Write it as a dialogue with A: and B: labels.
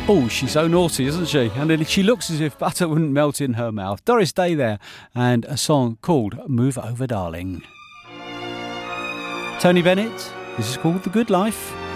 A: Oh, she's so naughty, isn't she? And she looks as if butter wouldn't melt in her mouth. Doris Day there, and a song called Move Over Darling. Tony Bennett, this is called The Good Life.